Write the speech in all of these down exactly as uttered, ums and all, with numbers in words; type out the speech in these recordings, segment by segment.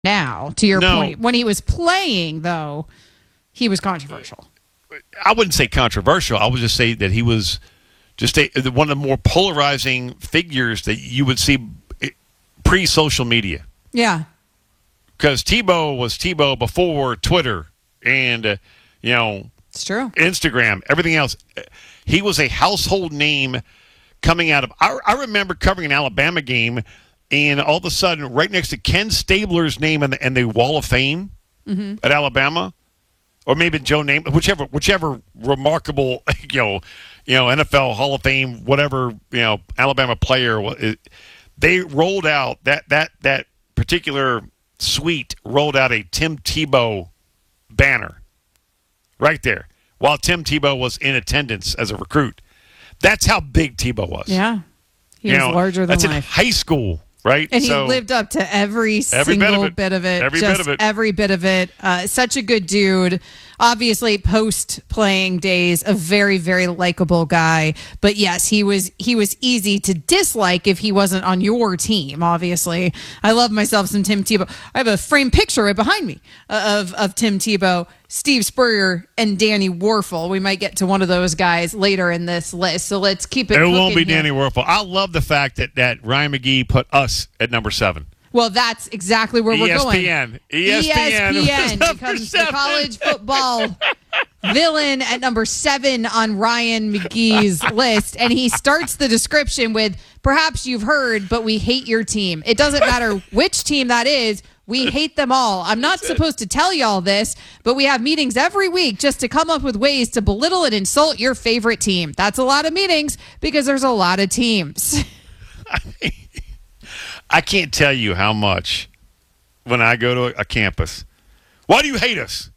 now, to your No. point. When he was playing, though, he was controversial. I wouldn't say controversial. I would just say that he was just a, one of the more polarizing figures that you would see pre-social media. Yeah. Because Tebow was Tebow before Twitter and, uh, you know, It's true. Instagram, everything else. He was a household name coming out of. I, I remember covering an Alabama game, and all of a sudden, right next to Ken Stabler's name in the, in the Wall of Fame Mm-hmm. at Alabama, or maybe Joe Namath, whichever, whichever remarkable, you know, you know, N F L Hall of Fame, whatever, you know, Alabama player. They rolled out that that that particular suite rolled out a Tim Tebow banner right there while Tim Tebow was in attendance as a recruit. That's how big Tebow was. Yeah. He You was know, larger than that's life. in high school, right? And he So- lived up to every, Every bit single of it. bit of it. Every just bit of it. Every bit of it. Uh, such a good dude. Obviously, post playing days, a very, very likable guy. But yes, he was he was easy to dislike if he wasn't on your team. Obviously, I love myself some Tim Tebow. I have a framed picture right behind me of of Tim Tebow, Steve Spurrier, and Danny Warfel. We might get to one of those guys later in this list. So let's keep it. It won't be cooking here. Danny Werfel. I love the fact that, that Ryan McGee put us at number seven. Well, that's exactly where we're going. E S P N. E S P N E S P N was number becomes the seven. college football villain at number seven on Ryan McGee's list. And he starts the description with, perhaps you've heard, but we hate your team. It doesn't matter which team that is. We hate them all. I'm not supposed to tell y'all this, but we have meetings every week just to come up with ways to belittle and insult your favorite team. That's a lot of meetings because there's a lot of teams. I can't tell you how much when I go to a, a campus. Why do you hate us?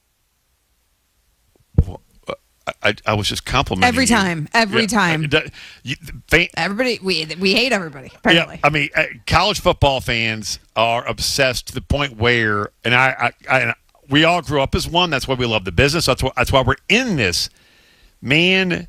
Well, uh, I, I was just complimenting Every you. time. Every Yeah, time. uh, that- you- fa- Everybody, we we hate everybody, apparently. Yeah, I mean, uh, college football fans are obsessed to the point where, and I, I, I, we all grew up as one. That's why we love the business. That's why, that's why we're in this. Man,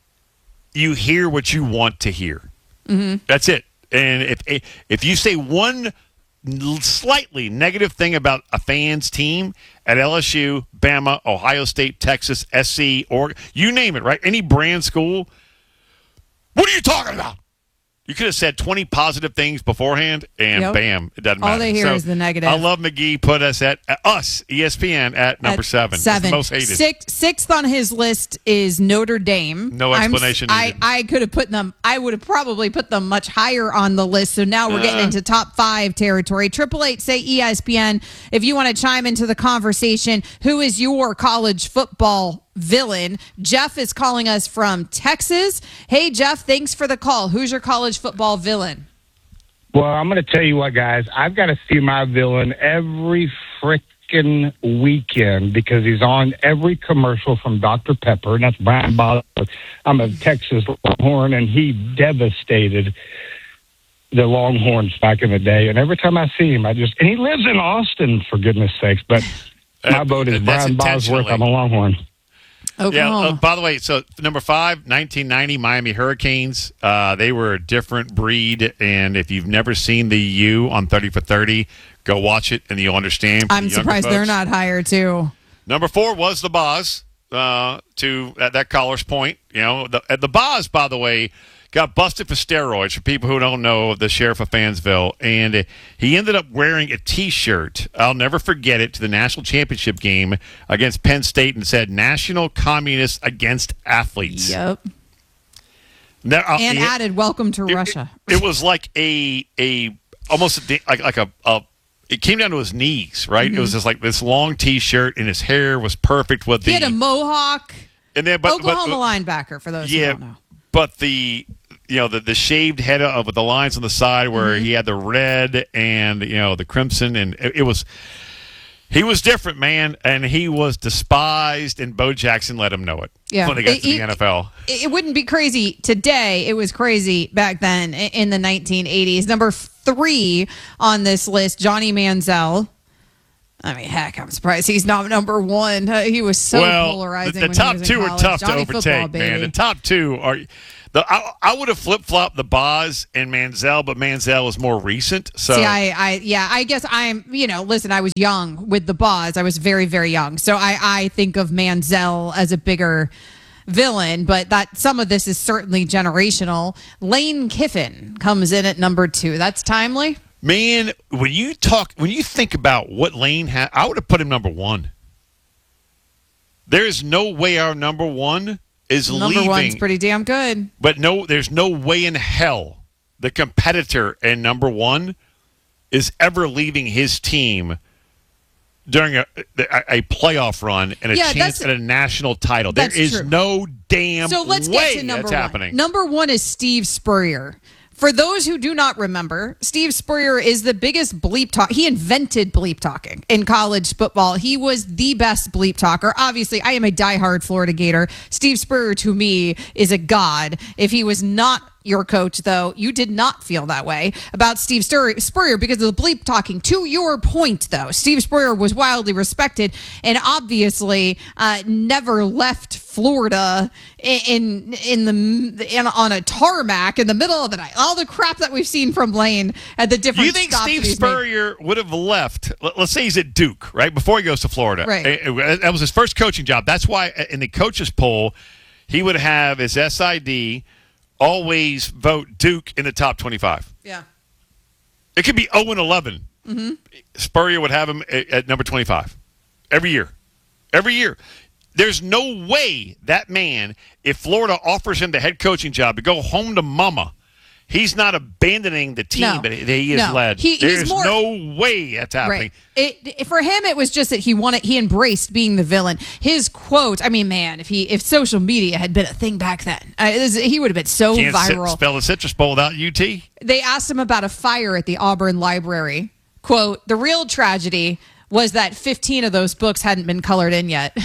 you hear what you want to hear. Mm-hmm. That's it. And if if you say one slightly negative thing about a fan's team at L S U, Bama, Ohio State, Texas, S C, or you name it, right? Any brand school, what are you talking about? You could have said twenty positive things beforehand, and Yep. bam, it doesn't matter. All they hear So, is the negative. I love McGee put us at uh, us, E S P N, at number At seven. It's Seven. the most hated. Six, sixth on his list is Notre Dame. No I'm s- explanation I, needed. I could have put them, I would have probably put them much higher on the list. So now we're getting Uh. into top five territory. Triple eight say E S P N. If you want to chime into the conversation, who is your college football villain? Jeff is calling us from Texas. Hey, Jeff, thanks for the call. Who's your college football villain? Well, I'm going to tell you what, guys. I've got to see my villain every frickin' weekend because he's on every commercial from Doctor Pepper, and that's Brian Bosworth. I'm a Texas Longhorn, and he devastated the Longhorns back in the day. And every time I see him, I just – and he lives in Austin, for goodness sakes. But my Uh, vote is that's Brian Bosworth. I'm a Longhorn. Yeah. Oklahoma. Uh, by the way, so number five, nineteen ninety Miami Hurricanes. Uh, they were a different breed, and if you've never seen the U on thirty for thirty, go watch it, and you'll understand. I'm The younger surprised they're folks. not higher, too. Number four was the Boz. Uh, to at that caller's point, you know, the uh, the Boz, by the way, got busted for steroids. For people who don't know, the sheriff of Fansville, and uh, he ended up wearing a T-shirt. I'll never forget it, to the national championship game against Penn State, and said "National Communists Against Athletes." Yep. Now, uh, And it- added, welcome to it- Russia. It, it was like a a almost a, like like a, a it came down to his knees, right? Mm-hmm. It was just like this long T-shirt, and his hair was perfect with He the had a mohawk. and then but, Oklahoma but, linebacker, for those yeah, who don't know. but the you know the the shaved head of with the lines on the side where Mm-hmm. he had the red and you know the crimson, and it, it was he was different, man, and he was despised, and Bo Jackson let him know it Yeah. when they got It- to the it- N F L. It wouldn't be crazy today. It was crazy back then i- in the nineteen eighties. Number three on this list, Johnny Manziel. I mean, heck, I'm surprised he's not number one. Uh, he was so well, polarizing. the, the when top he was two in are college. tough Johnny to football, overtake, man. baby. The top two are The, I, I would have flip flopped the Boz and Manziel, but Manziel is more recent. So See, I, I, yeah, I guess I'm, you know, listen, I was young with the Boz. I was very, very young. So I, I think of Manziel as a bigger villain, but that some of this is certainly generational. Lane Kiffin comes in at number two. That's timely. Man, when you talk, when you think about what Lane had, I would have put him number one. There is no way our number one is number leaving. Number one's pretty damn good. But no, there's no way in hell the competitor and number one is ever leaving his team during a a, a playoff run and a yeah, chance at a national title. There is true. no damn so let's way get to number that's one. happening. Number one is Steve Spurrier. For those who do not remember, Steve Spurrier is the biggest bleep talk. He invented bleep talking in college football. He was the best bleep talker. Obviously, I am a diehard Florida Gator. Steve Spurrier, to me, is a god. If he was not your coach, though, you did not feel that way about Steve Spurrier because of the bleep talking. To your point, though, Steve Spurrier was wildly respected and obviously uh, never left Florida in in the in, on a tarmac in the middle of the night. All the crap that we've seen from Lane at the different. You think stops Steve that he's Spurrier made. would have left? Let's say he's at Duke, right before he goes to Florida. Right. That was his first coaching job. That's why in the coaches poll, he would have his S I D. Always vote Duke in the top twenty-five. Yeah. It could be oh and eleven. Mm-hmm. Spurrier would have him at, at number twenty-five. Every year. Every year. There's no way that man, if Florida offers him the head coaching job to go home to mama, he's not abandoning the team No. that he has No. led. He- he's There's more- no way that's happening. Right. It, it- for him, it was just that he wanted, he embraced being the villain. His quote, I mean, man, if he, if social media had been a thing back then, uh, it was- he would have been so Can't viral. sit, spell the Citrus Bowl without U T. They asked him about a fire at the Auburn Library. Quote, the real tragedy was that fifteen of those books hadn't been colored in yet.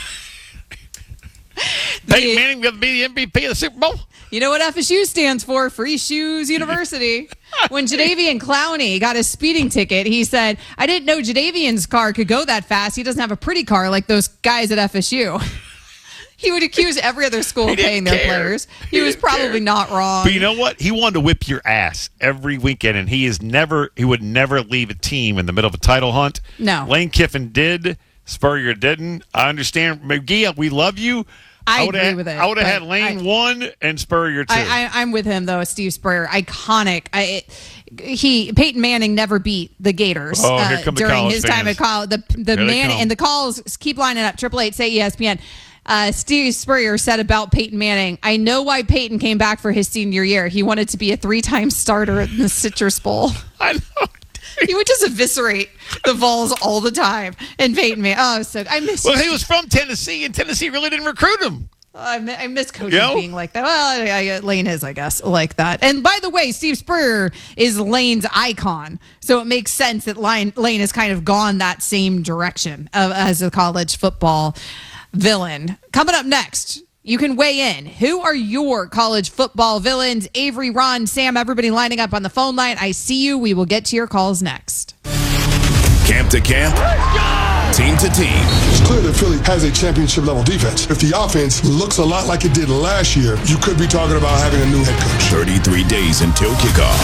Peyton Manning going to be the M V P of the Super Bowl? You know what F S U stands for? Free Shoes University. When Jadeveon Clowney got his speeding ticket, he said, I didn't know Jadeveon's car could go that fast. He doesn't have a pretty car like those guys at F S U. He would accuse every other school of paying their care. players. He, He was didn't probably care. not wrong. But you know what? He wanted to whip your ass every weekend, and he is never. He would never leave a team in the middle of a title hunt. No. Lane Kiffin did. Spurrier didn't. I understand. McGee, we love you. I would've agree had, with it, I would have but had Lane I- one and Spurrier two. I, I, I'm with him though. Steve Spurrier, iconic. I, it, he Peyton Manning never beat the Gators Oh, here uh, come the during college his time fans. at college. The the Here they man come. and the calls keep lining up. Triple eight say E S P N. Uh, Steve Spurrier said about Peyton Manning, I know why Peyton came back for his senior year. He wanted to be a three-time starter in the Citrus Bowl. I know. He would just eviscerate the Vols all the time. And Peyton Manning, oh, so I miss. Well, he was from Tennessee, and Tennessee really didn't recruit him. I, mi- I miss coaches You know? being like that. Well, I, I, Lane is, I guess, like that. And by the way, Steve Spurrier is Lane's icon, so it makes sense that Lane, Lane has kind of gone that same direction of, as a college football villain. Coming up next, you can weigh in. Who are your college football villains? Avery, Ron, Sam, everybody lining up on the phone line. I see you. We will get to your calls next. Camp to camp, team to team. It's clear that Philly has a championship level defense. If the offense looks a lot like it did last year, you could be talking about having a new head coach. thirty-three days until kickoff.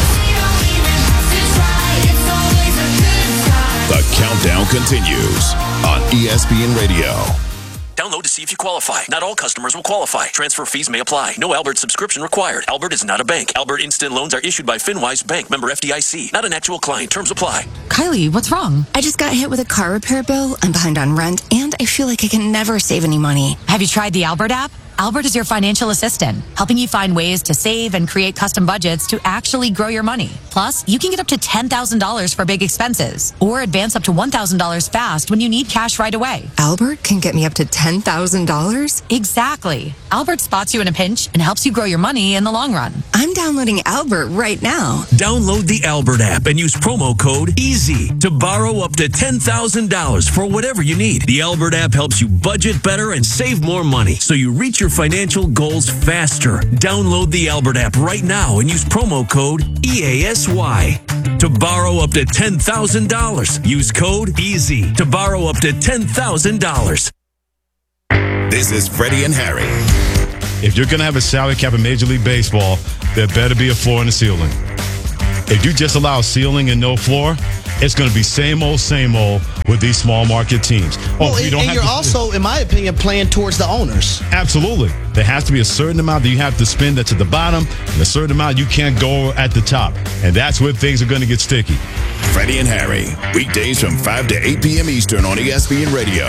The countdown continues on E S P N Radio. Download to see if you qualify. Not all customers will qualify. Transfer fees may apply. No Albert subscription required. Albert is not a bank. Albert Instant Loans are issued by FinWise Bank, member F D I C. Not an actual client. Terms apply. Kylie, what's wrong? I just got hit with a car repair bill. I'm behind on rent, and I feel like I can never save any money. Have you tried the Albert app? Albert is your financial assistant, helping you find ways to save and create custom budgets to actually grow your money. Plus, you can get up to ten thousand dollars for big expenses or advance up to one thousand dollars fast when you need cash right away. Albert can get me up to ten thousand dollars? Exactly. Albert spots you in a pinch and helps you grow your money in the long run. I'm downloading Albert right now. Download the Albert app and use promo code EASY to borrow up to ten thousand dollars for whatever you need. The Albert app helps you budget better and save more money so you reach your financial goals faster. Download the Albert app right now and use promo code E A S Y to borrow up to ten thousand dollars. Use code EASY to borrow up to ten thousand dollars. This is Freddie and Harry. if you're going to have a salary cap in Major League Baseball, there better be a floor in the ceiling. If you just allow ceiling and no floor, it's going to be same old, same old with these small market teams. Oh, well, we and, don't and have you're to, also, in my opinion, playing towards the owners. Absolutely. There has to be a certain amount that you have to spend that's at the bottom and a certain amount you can't go at the top. And that's where things are going to get sticky. Freddie and Harry, weekdays from five to eight p.m. Eastern on E S P N Radio.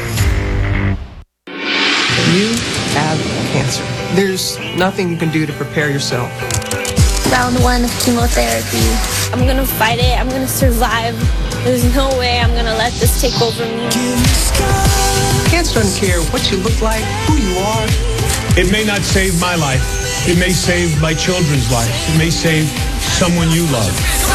You have cancer. There's nothing you can do to prepare yourself. Round one of chemotherapy. I'm gonna fight it. I'm gonna survive. There's no way I'm gonna let this take over me. Cancer doesn't care what you look like, who you are. It may not save my life. It may save my children's lives. It may save someone you love.